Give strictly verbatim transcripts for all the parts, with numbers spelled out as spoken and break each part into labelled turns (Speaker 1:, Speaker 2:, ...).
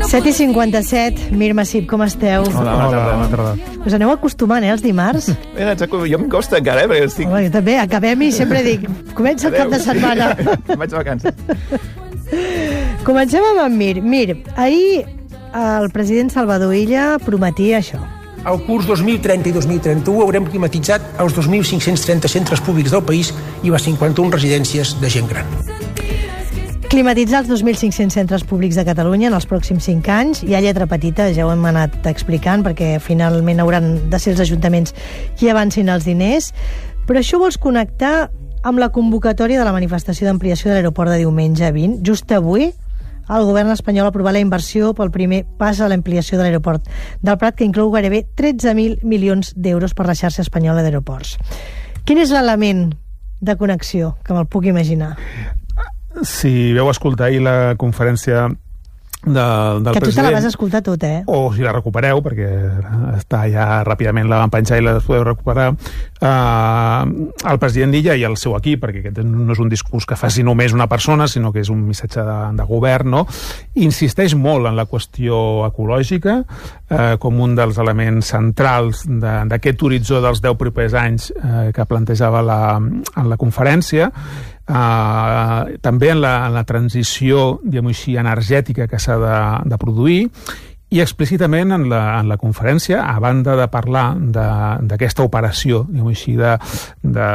Speaker 1: set i cinquanta-set, Mir Massip, com esteu?
Speaker 2: Hola, bona tarda. Bona tarda.
Speaker 1: Us aneu acostumant, eh, els dimarts?
Speaker 2: Mira, jo em costa encara, eh? Perquè estic...
Speaker 1: Home, jo també, acabem i sempre dic, comença el cap de setmana.
Speaker 2: Vaig de vacances.
Speaker 1: Comencem amb en Mir. Mir, ahir el president Salvador Illa prometia això.
Speaker 3: Al curs dos mil trenta i dos mil trenta-u haurem climatitzat els dos mil cinc-cents trenta centres públics del país i les cinquanta-una residències de gent gran.
Speaker 1: Climatitzar els dos mil cinc-cents centres públics de Catalunya en els pròxims cinc anys. Hi ha lletra petita, ja ho hem anat explicant, perquè finalment hauran de ser els ajuntaments qui avancin els diners. Però això vols connectar amb la convocatòria de la manifestació d'ampliació de l'aeroport de diumenge vint. Just avui, el govern espanyol ha aprovat la inversió pel primer pas a l'ampliació de l'aeroport del Prat, que inclou gairebé tretze mil milions d'euros per la xarxa espanyola d'aeroports. Quin és l'element de connexió, que me'l puc imaginar?
Speaker 4: Si veu escoltar ahir la conferència de, del
Speaker 1: que tu
Speaker 4: president...
Speaker 1: te la vas escoltar tot, eh?
Speaker 4: O si la recupereu, perquè està ja ràpidament, la van penjar i la podeu recuperar. Uh, el president Illa i el seu equip, perquè aquest no és un discurs que faci només una persona, sinó que és un missatge de, de govern, no? Insisteix molt en la qüestió ecològica uh, com un dels elements centrals d'aquest horitzó dels deu propers anys uh, que plantejava la, en la conferència. Uh, també en la, en la transició, diguem-ho així, energètica que s'ha de, de produir, i explícitament en la, en la conferència, a banda de parlar d'aquesta operació, diguem-ho així, de, de,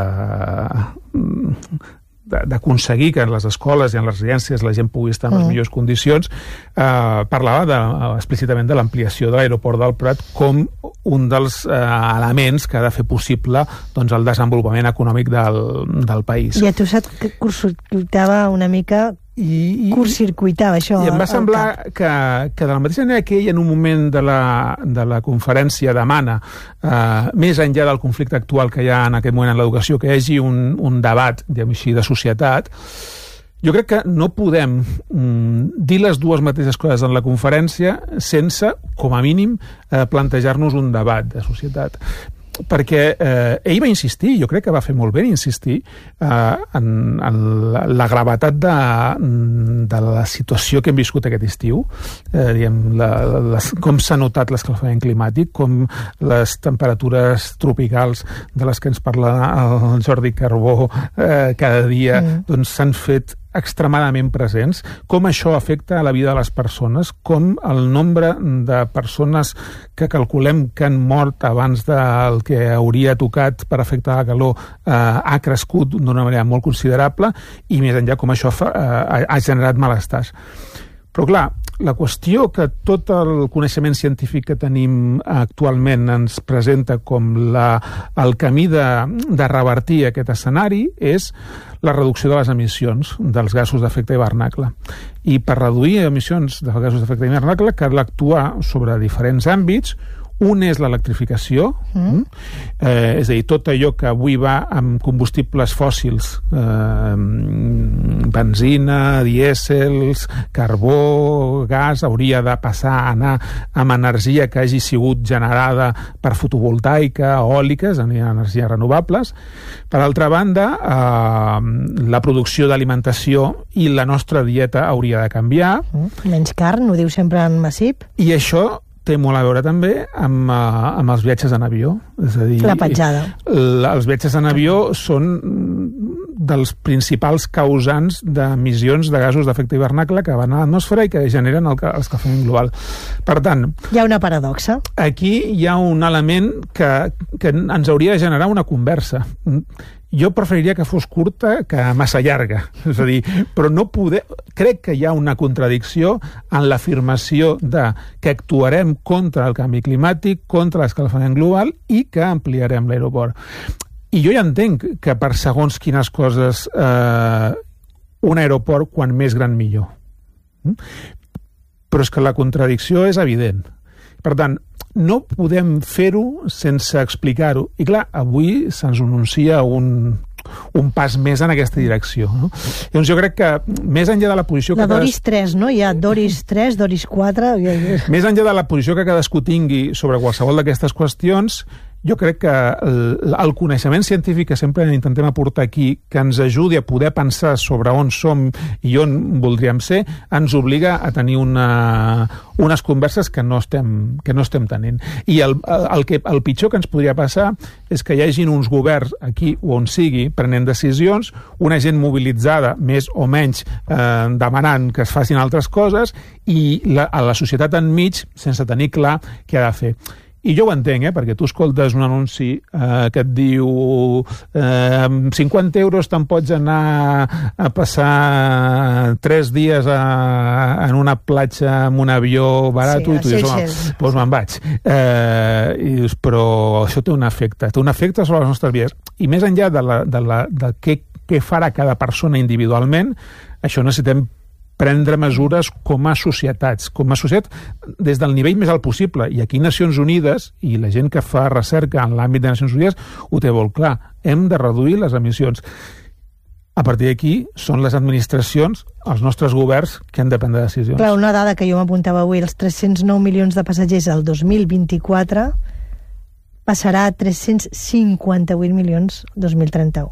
Speaker 4: d'aconseguir que en les escoles i en les residències la gent pugui estar en les mm. millors condicions, eh, parlava de, explícitament de l'ampliació de l'aeroport del Prat com un dels eh, elements que ha de fer possible doncs, el desenvolupament econòmic del, del país.
Speaker 1: I a tu se't curtava una mica... I, i curtcircuitava això.
Speaker 4: I em va semblar que, que de la mateixa manera que ell en un moment de la, de la conferència demana, eh, més enllà del conflicte actual que hi ha en aquest moment en l'educació, que hi hagi un, un debat, diguem així, de societat, jo crec que no podem mm, dir les dues mateixes coses en la conferència sense, com a mínim, eh, plantejar-nos un debat de societat. Perquè eh, ell va insistir, jo crec que va fer molt bé insistir eh, en, en la, la gravetat de, de la situació que hem viscut aquest estiu, eh, diguem, la, les, com s'ha notat l'escalfament climàtic, com les temperatures tropicals de les que ens parla el Jordi Carbó eh, cada dia, mm. doncs s'han fet extremadament presents, com això afecta a la vida de les persones, com el nombre de persones que calculem que han mort abans del que hauria tocat per efecte de la calor eh, ha crescut d'una manera molt considerable i més enllà com això fa, eh, ha generat malestars. Però clar, la qüestió que tot el coneixement científic que tenim actualment ens presenta com la, el camí de, de revertir aquest escenari és la reducció de les emissions dels gasos d'efecte hivernacle. I per reduir emissions de gasos d'efecte hivernacle cal actuar sobre diferents àmbits. Un és l'electrificació, mm. eh, és a dir, tot allò que avui va amb combustibles fòssils, eh, benzina, dièsels, carbó, gas, hauria de passar a anar amb energia que hagi sigut generada per fotovoltaica, eòliques, energies renovables. Per altra banda, eh, la producció d'alimentació i la nostra dieta hauria de canviar.
Speaker 1: Mm. Menys carn, ho diu sempre en Massip.
Speaker 4: I això té molt a veure també amb, uh, amb els viatges en avió. És a dir,
Speaker 1: la petjada.
Speaker 4: La, els viatges en avió són dels principals causants d'emissions de gasos d'efecte hivernacle que van a l'atmosfera i que generen el, el escalfament global. Per tant...
Speaker 1: Hi ha una paradoxa.
Speaker 4: Aquí hi ha un element que, que ens hauria de generar una conversa. Jo preferiria que fos curta que massa llarga. És a dir, però no poder... Crec que hi ha una contradicció en l'afirmació de que actuarem contra el canvi climàtic, contra l'escalfament global i que ampliarem l'aeroport. I jo ja entenc que per segons quines coses eh, un aeroport, quan més gran, millor. Però és que la contradicció és evident. Per tant, no podem fer-ho sense explicar-ho. I clar, avui se'ns anuncia un, un pas més en aquesta direcció. No? Llavors jo crec que, més enllà de la posició...
Speaker 1: La
Speaker 4: que
Speaker 1: Doris
Speaker 4: cadas...
Speaker 1: tres, no? Hi ha Doris tres, Doris quatre...
Speaker 4: Més enllà de la posició que cadascú tingui sobre qualsevol d'aquestes qüestions, jo crec que el, el coneixement científic que sempre intentem aportar aquí, que ens ajudi a poder pensar sobre on som i on voldríem ser, ens obliga a tenir una, unes converses que no estem, que no estem tenint. I el, el, que, el pitjor que ens podria passar és que hi hagin uns governs aquí o on sigui prenent decisions, una gent mobilitzada més o menys eh, demanant que es facin altres coses i la, a la societat enmig sense tenir clar què ha de fer. I jo ho entenc, eh? Perquè tu escoltes un anunci eh, que et diu eh, amb cinquanta euros te'n pots anar a passar tres dies a, en una platja amb un avió barat, sí, i tu dius, home, doncs me'n vaig. Eh, i dius, però això té un efecte, té un efecte sobre les nostres vides. I més enllà de, la, de, la, de què, què farà cada persona individualment, això necessitem prendre mesures com a societats, com a societat des del nivell més alt possible. I aquí Nacions Unides, i la gent que fa recerca en l'àmbit de Nacions Unides, ho té molt clar. Hem de reduir les emissions. A partir d'aquí són les administracions, els nostres governs, que han de prendre decisions.
Speaker 1: Clar, una dada que jo m'apuntava avui, els tres-cents nou milions de passatgers el dos mil vint-i-quatre passarà a tres-cents cinquanta-vuit milions el dos mil trenta-u.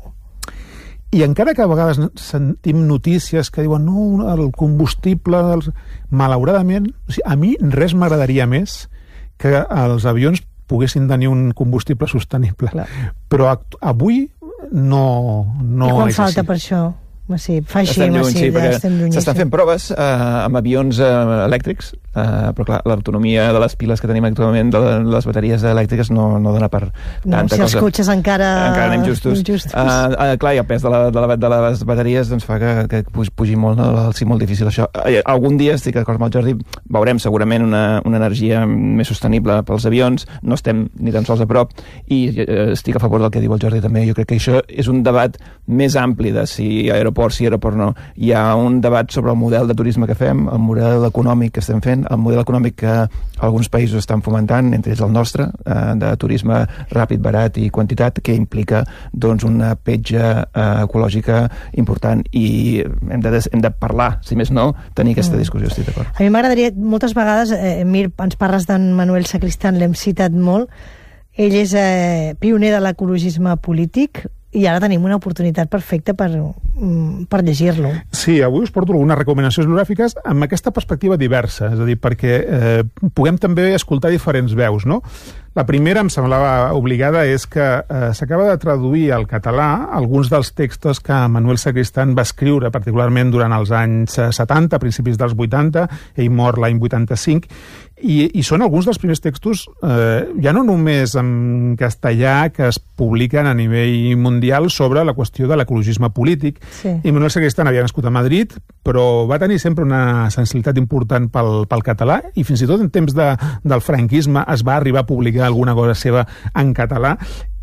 Speaker 4: I encara que a vegades sentim notícies que diuen no, el combustible... Els... Malauradament, o sigui, a mi res m'agradaria més que els avions poguessin tenir un combustible sostenible. Clar. Però avui no, no
Speaker 1: I quan
Speaker 4: és
Speaker 1: falta
Speaker 4: així.
Speaker 1: Per això? Sí, fa així,
Speaker 2: estem lluny, sí, perquè
Speaker 1: lluny,
Speaker 2: s'estan
Speaker 1: sí.
Speaker 2: fent proves eh, amb avions eh, elèctrics, eh, però clar, l'autonomia de les piles que tenim actualment de les bateries elèctriques no, no dona per
Speaker 1: no,
Speaker 2: tanta
Speaker 1: si
Speaker 2: cosa.
Speaker 1: Els cotxes encara...
Speaker 2: Encara anem justos. justos. Uh, uh, clar, i el pes de, la, de, la, de les bateries doncs, fa que, que pugi molt, no? Sí, molt difícil això. Uh, algun dia, estic d'acord amb el Jordi, veurem segurament una, una energia més sostenible pels avions, no estem ni tan sols a prop, i uh, estic a favor del que diu el Jordi també. Jo crec que això és un debat més ampli de si aeroport, si aeroport no. Hi ha un debat sobre el model de turisme que fem, el model econòmic que estem fent, el model econòmic que alguns països estan fomentant, entre ells el nostre, eh, de turisme ràpid, barat i quantitat, que implica doncs, una petja eh, ecològica important i hem de, hem de parlar, si més no, tenir aquesta discussió, estic d'acord.
Speaker 1: A mi m'agradaria, moltes vegades, eh, Mir, ens parles d'en Manuel Sacristán, l'hem citat molt, ell és eh, pioner de l'ecologisme polític, i ara tenim una oportunitat perfecta per, per llegir-lo.
Speaker 4: Sí, avui us porto algunes recomanacions bibliogràfiques amb aquesta perspectiva diversa, és a dir, perquè eh, puguem també escoltar diferents veus, no? La primera, em semblava obligada, és que eh, s'acaba de traduir al català alguns dels textos que Manuel Sacristán va escriure, particularment durant els anys setanta, principis dels vuitanta, ell mor l'any vuitanta-cinc, i, i són alguns dels primers textos, eh, ja no només en castellà, que es publiquen a nivell mundial sobre la qüestió de l'ecologisme polític. Sí. I Manuel Sacristán havia nascut a Madrid, però va tenir sempre una sensibilitat important pel, pel català, i fins i tot en temps de, del franquisme es va arribar a publicar alguna cosa seva en català,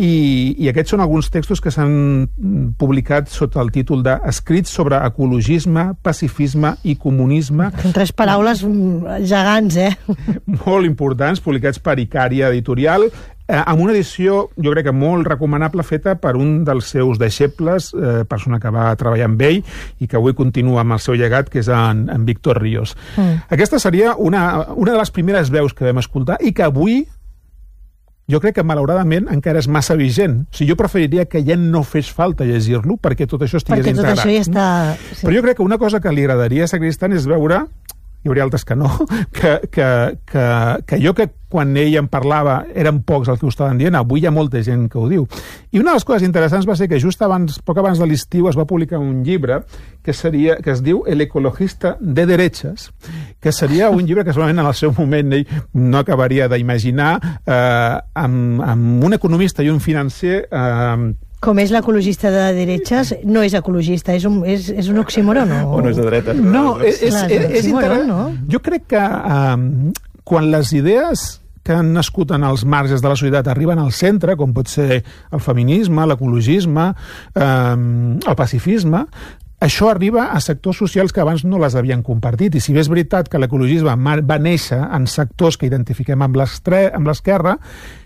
Speaker 4: i, i aquests són alguns textos que s'han publicat sota el títol de Escrits sobre ecologisme, pacifisme i comunisme.
Speaker 1: Són tres paraules gegants, eh?
Speaker 4: Molt importants, publicats per Icària Editorial, eh, amb una edició, jo crec que molt recomanable, feta per un dels seus deixebles, eh, persona que va treballar amb ell i que avui continua amb el seu llegat, que és en, en Víctor Ríos. Mm. Aquesta seria una, una de les primeres veus que vam escoltar i que avui jo crec que, malauradament, encara és massa vigent. O sigui, jo preferiria que ja no fes falta llegir-lo perquè tot això estigués
Speaker 1: perquè tot
Speaker 4: integrat.
Speaker 1: Això ja està... Sí.
Speaker 4: Però jo crec que una cosa que li agradaria a Sacristán és veure, hi hauria altres que no, que, que, que, que jo que quan ell en parlava eren pocs els que ho estaven dient, avui hi ha molta gent que ho diu. I una de les coses interessants va ser que just abans, poc abans de l'estiu es va publicar un llibre que, seria, que es diu El ecologista de derechas, que seria un llibre que segurament en el seu moment ell no acabaria d'imaginar, eh, amb, amb un economista i un financer... Eh,
Speaker 1: Com és l'ecologista de derechas, no és ecologista, és un, és, és un oxímoron, no?
Speaker 2: O no és de dreta.
Speaker 4: No, és, és,
Speaker 1: Clar,
Speaker 4: és, és
Speaker 1: oxímoron, no?
Speaker 4: Jo crec que um, quan les idees que han nascut en els marges de la societat arriben al centre, com pot ser el feminisme, l'ecologisme, um, el pacifisme, això arriba a sectors socials que abans no les havien compartit. I si bé és veritat que l'ecologisme va néixer en sectors que identifiquem amb l'esquerra,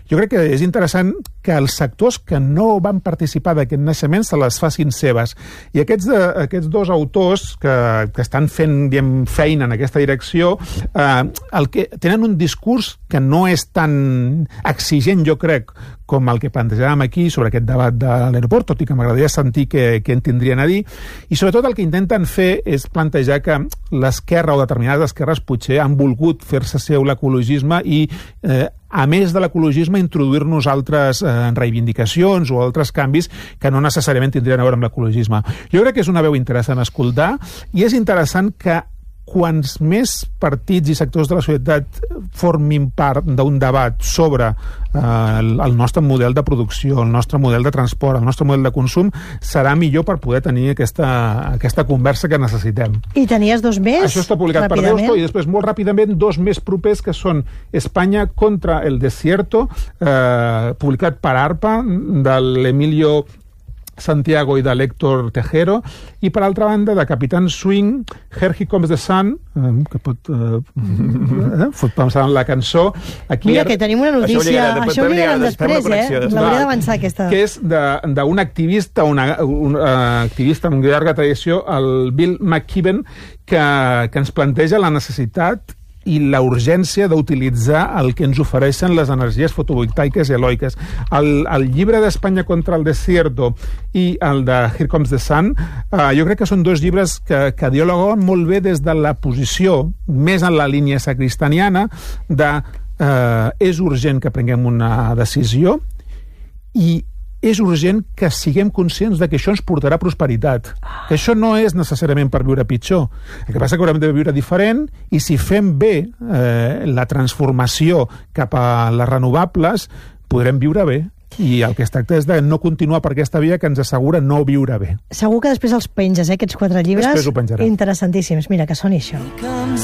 Speaker 4: jo crec que és interessant que els sectors que no van participar d'aquest naixement se les facin seves. I aquests, de, aquests dos autors que, que estan fent, diem, feina en aquesta direcció, eh, el que tenen un discurs que no és tan exigent, jo crec, com el que plantejàvem aquí sobre aquest debat de l'aeroport, tot i que m'agradaria sentir què, què en tindrien a dir, i sobretot el que intenten fer és plantejar que l'esquerra o determinades esquerres potser han volgut fer-se seu l'ecologisme i, eh, a més de l'ecologisme, introduir-nos altres eh, reivindicacions o altres canvis que no necessàriament tindrien a veure amb l'ecologisme. Jo crec que és una veu interessant a escoltar i és interessant que quants més partits i sectors de la societat formin part d'un debat sobre eh, el, el nostre model de producció, el nostre model de transport, el nostre model de consum, serà millor per poder tenir aquesta, aquesta conversa que necessitem.
Speaker 1: I tenies dos més?
Speaker 4: Això està publicat per Deusto, i després molt ràpidament dos més propers que són Espanya contra el desierto, eh, publicat per ARPA, de l'Emilio Santiago i de l'Héctor Tejero, i per altra banda de Capitán Swing, Here He Comes the Sun, eh, que pot eh, eh, pot pensar en la cançó. Aquí
Speaker 1: Mira, que tenim una notícia, això ho lligarem després, eh? L'hauria d'avançar aquesta.
Speaker 4: Que és d'un activista, una, un uh, activista amb llarga tradició, el Bill McKibben, que, que ens planteja la necessitat i la urgència d'utilitzar el que ens ofereixen les energies fotovoltaiques i eloiques. El, el llibre d'Espanya contra el desierto i el de Here Comes the Sun, eh, jo crec que són dos llibres que, que dialoguen molt bé des de la posició, més en la línia sacristaniana, de eh, és urgent que prenguem una decisió i és urgent que siguem conscients de que això ens portarà prosperitat. Que això no és necessàriament per viure pitjor. El que passa que haurem de viure diferent i si fem bé eh, la transformació cap a les renovables, podrem viure bé. I el que es tracta és de no continuar per aquesta via que ens assegura no viure bé.
Speaker 1: Segur que després els penges, eh, aquests quatre llibres.
Speaker 4: Després ho penjarem.
Speaker 1: Interessantíssims. Mira, que soni això.